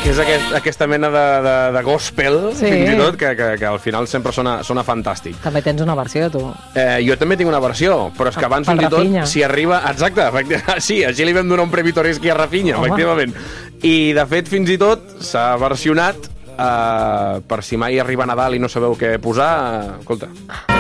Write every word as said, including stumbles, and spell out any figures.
que és aquest, aquesta mena de, de, de gospel, Sí. fins i tot, que, que, que al final sempre sona, sona fantàstic. També tens una versió, tu. Eh, jo també tinc una versió, però és que abans Pel fins i tot, Rafinha. si arriba... Exacte, efecti- sí, així li vam donar un premi Toreski a Rafinha, Home. efectivament. I, de fet, fins i tot s'ha versionat, eh, per si mai arriba Nadal i no sabeu què posar, eh, escolta...